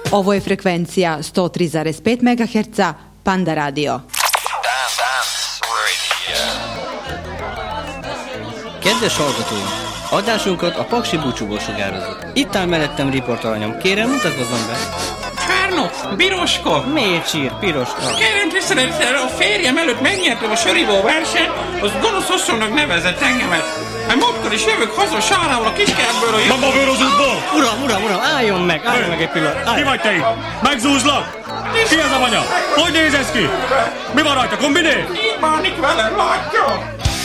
Ovo je frekvencija 103,5 MHz Panda Radio. Kedves hallgatóim! Adásunkat a Paksi búcsúból sugározott. Itt áll mellettem riportalanyom. Kérem, mutatkozzon be! Csárnok! Biroska! Miért sír, piroska? Kérem tisztelettel, a férjem előtt megnyertem a sörívó versenyt, az gonosz asszonynak nevezett engemet. Hát múltkor is jövök haza Sárával a kiskertből a... Mama bőr az útból! Uram, álljon meg egy pillanat. Ki vagy te itt? Megzúzlak! Ki ez a vanya? Hogy néz ez ki? Mi van rajta, kombiné? Így bánik velem, látja?